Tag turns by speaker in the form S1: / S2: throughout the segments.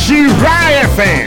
S1: Shiraya FM.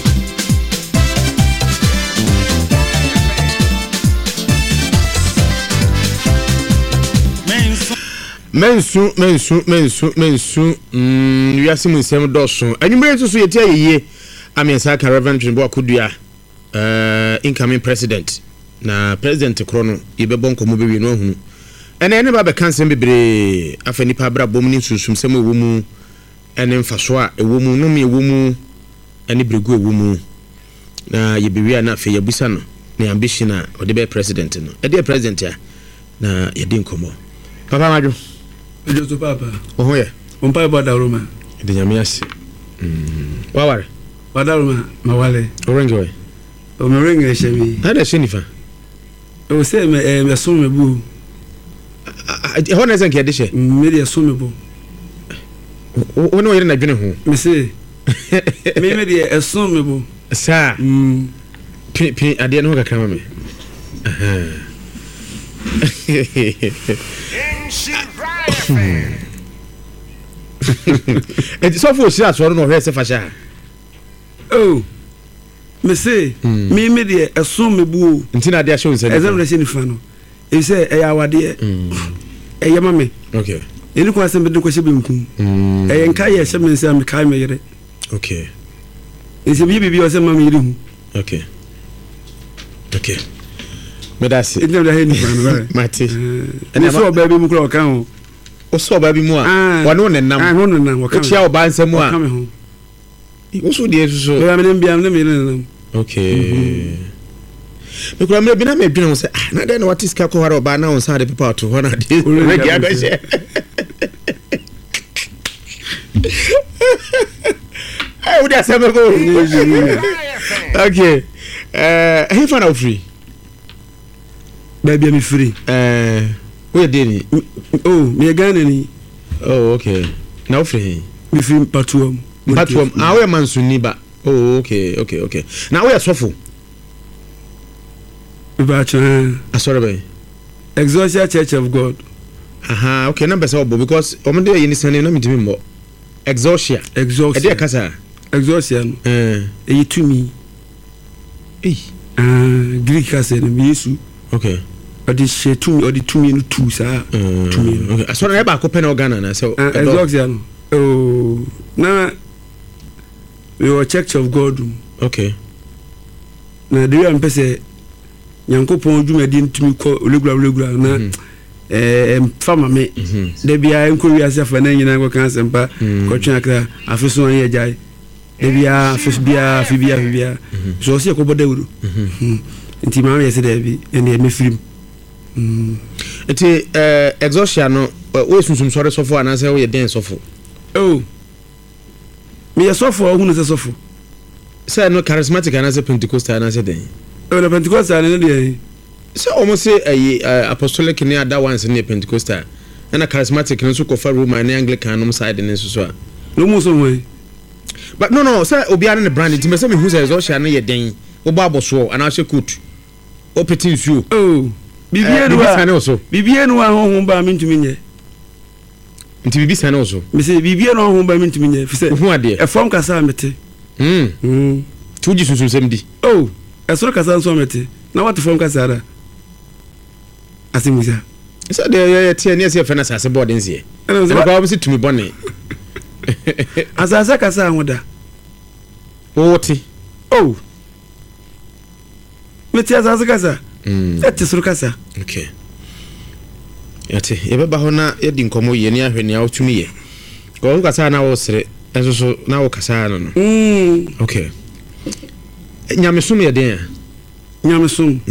S1: Mensu. We are seeing some dosun. And you bring to see ye. I mean, Saka Reverend Akudua, incoming president. Na president Krono, Ibe Bonko Mubi no hu. And anybody can send be afeni pabra bomni susum semo wumu. And then Faswa, a woman, no me a woman, any brigu a woman. Na ye be na fe yabusano, ne ambition or the be president no. A dear president ya. Na ye din komo. Papa Maju.
S2: Just Papa.
S1: Oh yeah.
S2: Umpa Badaruma.
S1: The Yamias. Waware.
S2: Badaruma, Mawale.
S1: Orange.
S2: O me ring shemi.
S1: How does Shenifa?
S2: O say me so me bu.
S1: How does nke dishe?
S2: Me dey so me bu.
S1: O no yere na dwene ho.
S2: Me say. Me dey so me bu.
S1: Sa. Pi ade no kakra ma me. It's so for sure so no hwese fasha.
S2: Oh. Me say me dey so me bu.
S1: Ntina ade show nse.
S2: Ezem re sheni fa no. E say e ya wade. E yema me.
S1: Okay.
S2: Eni kwa se me de ko she benkum. E nka ye she me nse am kai me yere.
S1: Okay.
S2: E se bi o se ma me yere hu.
S1: Okay. Okay. Me da se.
S2: Eni da he ni fa no.
S1: Mate.
S2: Eni so ba bi mu kura o kan ho.
S1: O so ba bi mu a. Wa no nenam.
S2: Ah no nenam o kan.
S1: O chia o ba nsam a.
S2: O kan me ho.
S1: O so de so.
S2: Be am ne nenam.
S1: Okay. Me kura me bi na me dwene say ah na dey na what is ka ko hara oba na on sa de people to ho na dey. Regi agose. Hey, we just go. Okay. He found out free.
S2: Baby me free.
S1: Where did he?
S2: Oh, me Ghana ni.
S1: Oh, okay. Now free.
S2: Me free Patuam.
S1: Patuam. Ah, we man suniba. Oh, okay. Now we are sofu. Sorry,
S2: Exousia Church of God.
S1: Aha, okay, number so because omde ye ni sane na mitimi mo. Exousia. E dey kasa.
S2: Exousia no. E to me. Greek kasa no Yesu.
S1: Okay.
S2: Odi she to me, odi to me no two sa. To me.
S1: Okay. So na e ba ko pen organ na so.
S2: Exousia no. Oh, na we were Church of God.
S1: Okay.
S2: Na dey am pese Yankopon dwumadi ntumi ko regular na fama me de bia enko wiase fa na nyina ko kan sempa ko twen akra afeso an ye jai de bia afes bia fi bia so se ko bodawuru nti ma me se de bi ene me film
S1: eti exhaustion no we sunsum sore sofo ana se we den sofo
S2: oh me ye sofo ohunu se sofo
S1: se no charismatic ana se pentecostal ana se den
S2: the Pentecostal no dey.
S1: So almost say apostolic ni ada once ni Pentecostal. And a charismatic no so ko fa Roman and Anglican no side ni so.
S2: No mo so way.
S1: But no say obi an the brand it me say me who say Exousia no ye den. Wo ba boso and I say coat. O petit su.
S2: Oh. Bibie no a. Bibie no a honhom ba me ntumi nye.
S1: Nti bibi sane also.
S2: Me say bibie no honhom ba me ntumi nye. Fi say.
S1: Hu ade.
S2: E form kasa mete.
S1: Tuji sunsun sem di.
S2: Oh. Esoro kasa nso mete na what from kasa ra asimuza
S1: so de tie ne se fena sase board nsie e ba bo se tumi bone
S2: asasa kasa anwoda
S1: oti
S2: oh mete asasa kasa ete soro kasa
S1: okay yate ye beba ho na ye di nkomo ye ne ahwe ne a otumi ye ko kasa na wo sere enso so na wo kasa no no okay Nyamesum ye den.
S2: Nyamesum